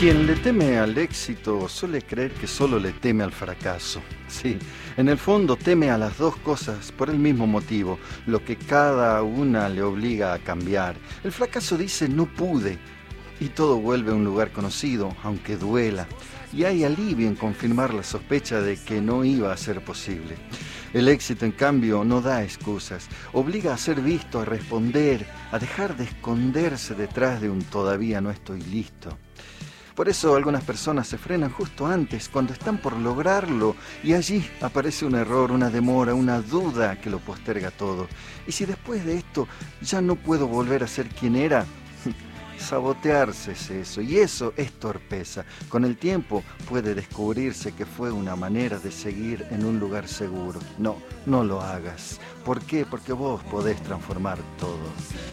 Quien le teme al éxito suele creer que solo le teme al fracaso. Sí, en el fondo teme a las dos cosas por el mismo motivo, lo que cada una le obliga a cambiar. El fracaso dice no pude y todo vuelve a un lugar conocido, aunque duela. Y hay alivio en confirmar la sospecha de que no iba a ser posible. El éxito, en cambio, no da excusas, obliga a ser visto, a responder, a dejar de esconderse detrás de un todavía no estoy listo. Por eso algunas personas se frenan justo antes, cuando están por lograrlo, y allí aparece un error, una demora, una duda que lo posterga todo. Y si después de esto ya no puedo volver a ser quien era, sabotearse es eso, y eso es torpeza. Con el tiempo puede descubrirse que fue una manera de seguir en un lugar seguro. No, no lo hagas. ¿Por qué? Porque vos podés transformar todo.